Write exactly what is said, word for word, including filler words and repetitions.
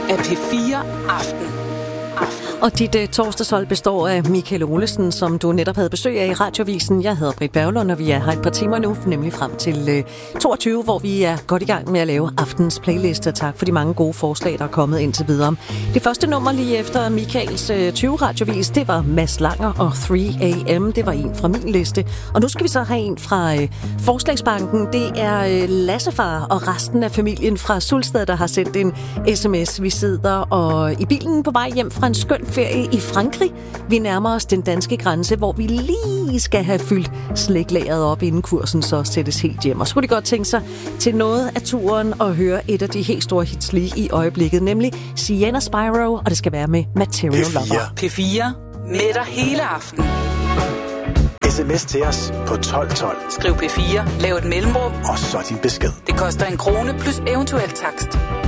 af P fire Aften. Og dit uh, torsdagshold består af Michael Olesen, som du netop havde besøg af i Radiovisen. Jeg hedder Britt Berglund, og vi er her et par timer nu, nemlig frem til uh, toogtyve, hvor vi er godt i gang med at lave aftens playliste. Tak for de mange gode forslag, der er kommet indtil videre. Det første nummer lige efter Michaels uh, tyve radiovis, det var Mads Langer og tre a m. Det var en fra min liste. Og nu skal vi så have en fra uh, Forslagsbanken. Det er uh, Lassefar og resten af familien fra Sulsted, der har sendt en sms. Vi sidder og i bilen på vej hjem fra en skøn ferie i Frankrig. Vi nærmer os den danske grænse, hvor vi lige skal have fyldt slæglageret op, inden kursen så sættes helt hjem. Og så kunne de godt tænke sig til noget af turen og høre et af de helt store hits lige i øjeblikket, nemlig Sienna Spyro, og det skal være med Material Lover. P fire med dig hele aften. Sms til os på tolv tolv. Skriv P fire, lav et mellemrum, og så din besked. Det koster en krone plus eventuel takst.